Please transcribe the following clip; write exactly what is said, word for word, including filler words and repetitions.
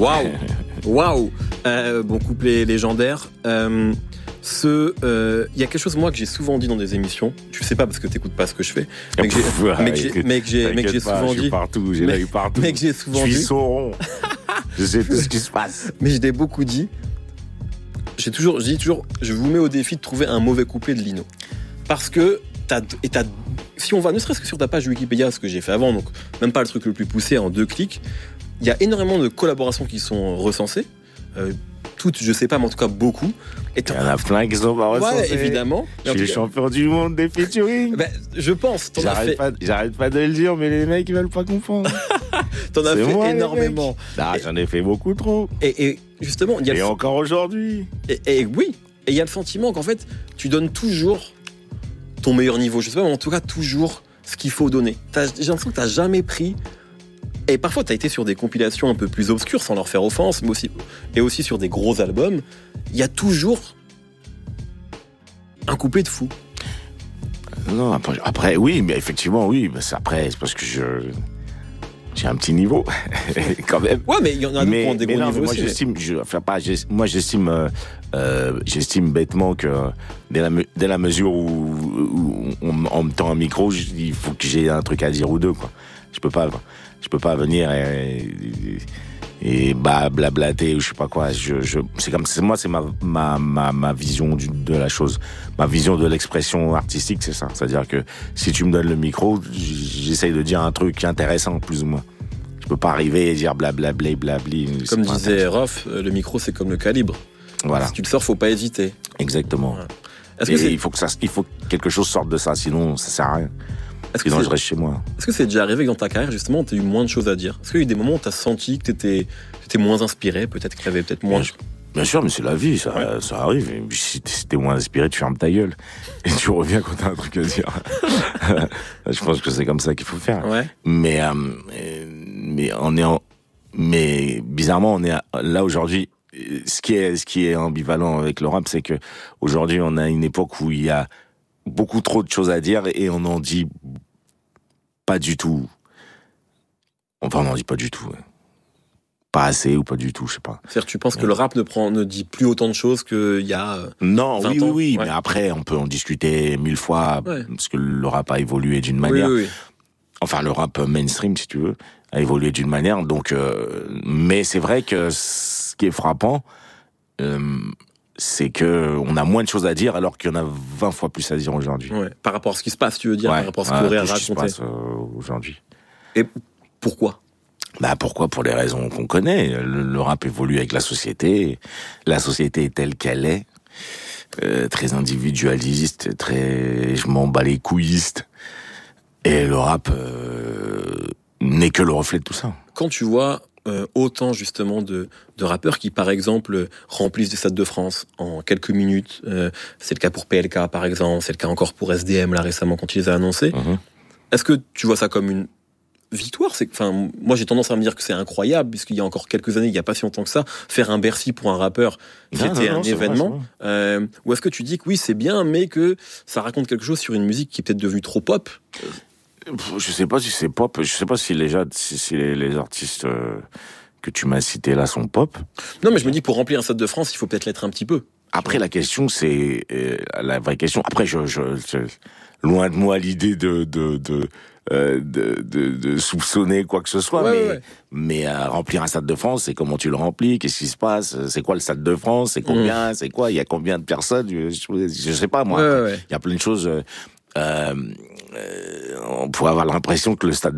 Waouh, waouh. Euh, bon couplet légendaire. Euh, ce, il euh, y a quelque chose moi que j'ai souvent dit dans des émissions. Tu sais pas parce que t'écoutes pas ce que je fais. Mais que j'ai, ouais, mais que j'ai, mais que j'ai, mais que j'ai pas, souvent je dit. Partout, j'ai l'œil partout. Mais que j'ai souvent je dit. Je suis sauron. Je sais tout ce qui se passe. Mais je l'ai beaucoup dit. J'ai toujours, je dis toujours, je vous mets au défi de trouver un mauvais couplet de Lino. Parce que t'as, et t'as, si on va ne serait-ce que sur ta page Wikipédia, ce que j'ai fait avant, donc même pas le truc le plus poussé en deux clics, il y a énormément de collaborations qui sont recensées. Euh, toutes, je sais pas, mais en tout cas beaucoup. Et il y en a plein qui sont pas recensés. Ouais, évidemment. Je suis le champion du monde des featuring. Ben, je pense. T'en j'arrête, as fait... pas, j'arrête pas de le dire, mais les mecs ils veulent pas comprendre. T'en as c'est fait moi, énormément. Ah, j'en ai fait beaucoup trop. Et, et justement, il y a et le... encore aujourd'hui. Et, et oui. Et il y a le sentiment qu'en fait, tu donnes toujours ton meilleur niveau. Je sais pas, mais en tout cas, toujours ce qu'il faut donner. T'as, j'ai l'impression que t'as jamais pris. Et parfois, tu as été sur des compilations un peu plus obscures, sans leur faire offense, mais aussi, et aussi sur des gros albums. Il y a toujours un couplet de fou. Non, après, après oui, mais effectivement, oui. Mais c'est après, c'est parce que je, j'ai un petit niveau, quand même. Ouais, mais il y en a d'autres qui ont des gros non, niveaux moi, aussi. J'estime, mais... je, enfin, pas, moi, j'estime, euh, euh, j'estime bêtement que dès la, dès la mesure où, où on, on me tend un micro, il faut que j'ai un truc à dire ou deux, quoi. Je peux pas. Je peux pas venir et, et, et bah, blablater ou je sais pas quoi. Je, je, c'est comme, c'est, moi, c'est ma, ma, ma, ma vision du, de la chose. Ma vision de l'expression artistique, c'est ça. C'est-à-dire que si tu me donnes le micro, j'essaye de dire un truc intéressant, plus ou moins. Je peux pas arriver et dire blablabla, blabli. Comme disait Rof, le micro, c'est comme le calibre. Voilà. Si tu le sors, faut pas hésiter. Exactement. Voilà. Est-ce et que c'est... il faut que ça, il faut que quelque chose sorte de ça, sinon ça sert à rien. Est-ce que Sinon, c'est... je reste chez moi. Est-ce que c'est déjà arrivé que dans ta carrière, justement, tu as eu moins de choses à dire ? Est-ce qu'il y a eu des moments où tu as senti que tu étais moins inspiré, peut-être qu'il y avait peut-être moins... Bien, bien sûr, mais c'est la vie, ça, ouais. ça arrive. Et si t'es moins inspiré, tu fermes ta gueule. Et tu reviens quand t'as un truc à dire. Je pense que c'est comme ça qu'il faut faire. Ouais. Mais, euh, mais, on est en... mais bizarrement, on est là aujourd'hui. Ce qui est, ce qui est ambivalent avec le rap, c'est que aujourd'hui, on a une époque où il y a beaucoup trop de choses à dire et on en dit pas du tout. Enfin, on en dit pas du tout. Ouais. Pas assez ou pas du tout, je sais pas. C'est-à-dire, tu penses ouais. que le rap ne prend, ne dit plus autant de choses qu'il y a non, vingt oui, ans. oui, oui. Ouais. Mais après, on peut en discuter mille fois ouais. parce que le rap a évolué d'une manière. Oui, oui, oui. Enfin, le rap mainstream, si tu veux, a évolué d'une manière. Donc, euh, mais c'est vrai que ce qui est frappant, euh, c'est que on a moins de choses à dire alors qu'il y en a vingt fois plus à dire aujourd'hui. Ouais. Par rapport à ce qui se passe, tu veux dire, ouais. par rapport à ce qu'il y aurait à raconter. Ce qui se passe euh, aujourd'hui. Et pourquoi ? Bah pourquoi ? Pour les raisons qu'on connaît. Le, le rap évolue avec la société. La société est telle qu'elle est, euh, très individualiste, très je m'en bats les couilliste. Et le rap euh, n'est que le reflet de tout ça. Quand tu vois euh, autant justement de, de rappeurs qui, par exemple, remplissent des stades de France en quelques minutes, euh, c'est le cas pour P L K, par exemple, c'est le cas encore pour S D M, là, récemment, quand il les a annoncés. Mmh. Est-ce que tu vois ça comme une victoire ? C'est, enfin, moi, j'ai tendance à me dire que c'est incroyable, puisqu'il y a encore quelques années, il n'y a pas si longtemps que ça, faire un Bercy pour un rappeur, c'était un événement. Vrai, euh, ou est-ce que tu dis que oui, c'est bien, mais que ça raconte quelque chose sur une musique qui est peut-être devenue trop pop ? Je sais pas si c'est pop, je sais pas si les, si, si les, les artistes euh, que tu m'as cités là sont pop. Non, mais je me dis, pour remplir un Stade de France, il faut peut-être l'être un petit peu. Après, la question, c'est euh, la vraie question. Après, je, je, je loin de moi l'idée de de de, euh, de de de soupçonner quoi que ce soit, ouais, mais ouais. mais euh, remplir un Stade de France, c'est comment tu le remplis, qu'est-ce qui se passe, c'est quoi le Stade de France, c'est combien, mmh. c'est quoi, il y a combien de personnes, je, je sais pas moi. Il ouais, ouais. y a plein de choses. Euh, euh, on pourrait avoir l'impression que le Stade